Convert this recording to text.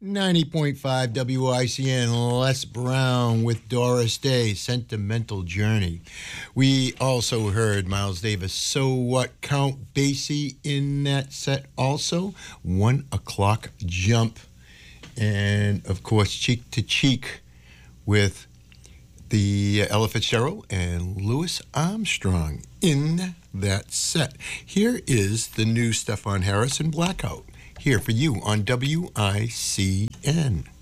90.5 WICN, Les Brown with Doris Day, Sentimental Journey. We also heard Miles Davis, So What, Count Basie in that set also. 1 o'clock jump. And, of course, Cheek to Cheek with the Ella Fitzgerald and Louis Armstrong in that set. Here is the new Stefan Harris and Blackout. Here for you on WICN.